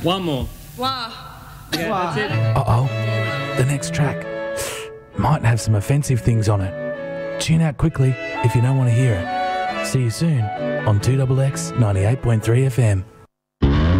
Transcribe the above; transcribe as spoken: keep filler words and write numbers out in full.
One more. Wow. Yeah, Wow. that's it. Uh-oh. The next track might have some offensive things on it. Tune out quickly if you don't want to hear it. See you soon on two X X ninety-eight point three F M.